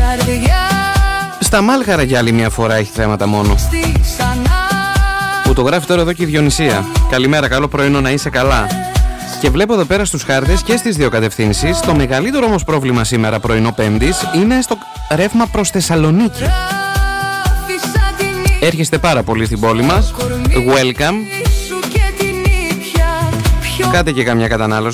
Στα Μάλγαρα για άλλη μια φορά έχει θέματα μόνο. Που το γράφει τώρα εδώ και η Διονυσία. Καλημέρα, καλό πρωινό, να είσαι καλά. Και βλέπω εδώ πέρα στους χάρτες και στις δύο κατευθύνσεις. Το μεγαλύτερο όμως πρόβλημα σήμερα πρωινό Πέμπτης είναι στο ρεύμα προς Θεσσαλονίκη. Έρχεστε πάρα πολύ στην πόλη μας. Welcome. Κάτε και καμιά κατανάλωση.